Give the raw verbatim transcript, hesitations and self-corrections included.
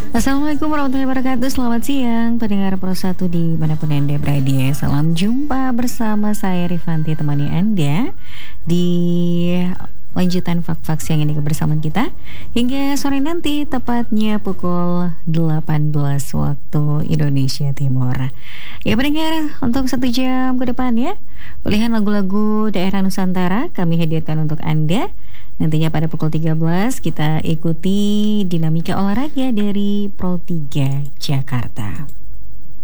Assalamualaikum warahmatullahi wabarakatuh. Selamat siang pendengar Pro satu dimanapun Anda berada. Salam jumpa bersama saya Rifanti, temani Anda di lanjutan Fak-Fak siang ini kebersamaan kita hingga sore nanti, tepatnya pukul delapan belas waktu Indonesia Timur. Ya pendengar, untuk satu jam ke depan ya, pilihan lagu-lagu daerah Nusantara kami hadirkan untuk Anda. Nantinya pada pukul tiga belas kita ikuti dinamika olahraga dari Pro tiga Jakarta.